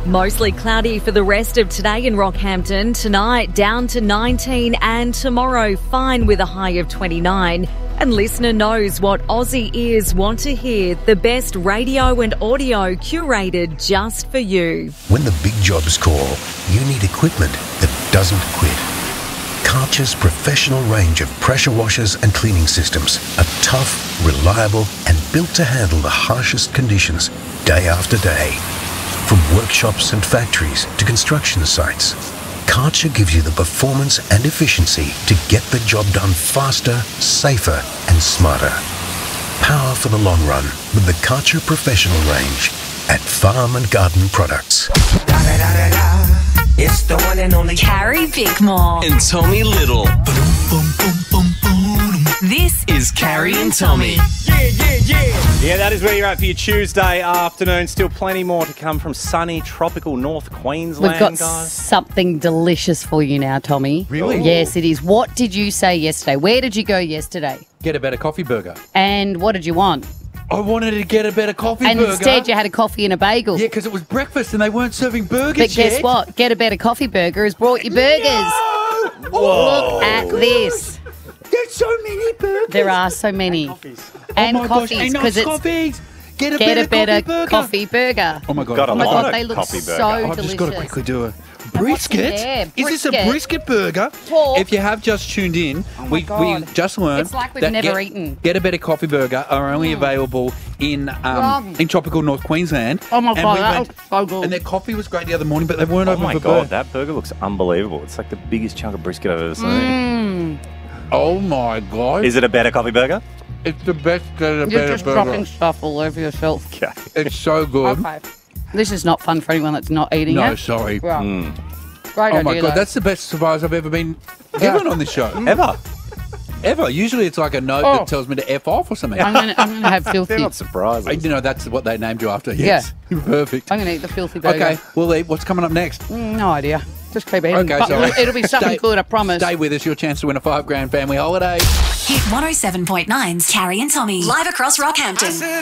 Mostly cloudy for the rest of today in Rockhampton. Tonight, down to 19, and tomorrow, fine with a high of 29. And listener knows what Aussie ears want to hear. The best radio and audio curated just for you. When the big jobs call, you need equipment that doesn't quit. Karcher's professional range of pressure washers and cleaning systems are tough, reliable, and built to handle the harshest conditions day after day. From workshops and factories to construction sites, Karcher gives you the performance and efficiency to get the job done faster, safer, and smarter. Power for the long run with the Karcher Professional range at Farm and Garden Products. It's the one and only Carrie Bickmore and Tommy Little. This is Carrie and Tommy. Yeah, that is where you're at for your Tuesday afternoon. Still plenty more to come from sunny, tropical North Queensland, We've got guys. something delicious for you now, Tommy. Really? Yes, it is. What did you say yesterday? Where did you go yesterday? Get a better coffee burger. And what did you want? I wanted to get a better coffee And burger. instead you had a coffee and a bagel. Yeah, because it was breakfast and they weren't serving burgers But guess yet. what? Get a better coffee burger has brought you burgers. Whoa. Look at this. There's so many burgers. There are so many. And oh my coffees. gosh, and Because it's coffees. Get a get better a better coffee burger. coffee burger. Oh my God. Got a Oh my lot God, of they look coffee so burger. I've delicious. just got to quickly do a what's in brisket. there? Is this a Brisket. brisket burger? Pork. If you have just tuned in, my we God. just learned It's like we've that never eaten. Get a better coffee burger are only available in tropical North Queensland. Oh my And God, we that went- was so good. And their coffee was great the other morning, but they weren't Oh open my for God, birth. that burger looks unbelievable. It's like the biggest chunk of brisket I've ever seen. Oh my God. Is it a better coffee burger? It's the best get a You're better just burger. dropping stuff all over yourself. Okay. It's so good. Okay. This is not fun for anyone that's not eating No, it. sorry. Right. Great Oh idea, my God, though. that's the best surprise I've ever been given on this show. Ever? Ever. Usually it's like a note that tells me to F off or something. I'm gonna have filthy. They're not surprised. You know, that's what they named you after. Yes. Perfect. I'm gonna eat the filthy burger. Okay, we'll eat. What's coming up next? No idea. Just keep eating. Okay, But sorry. it'll be something Stay- good, I promise. Stay with us. Your chance to win a $5,000 family holiday. Hit 107.9's Carrie and Tommy. Live across Rockhampton.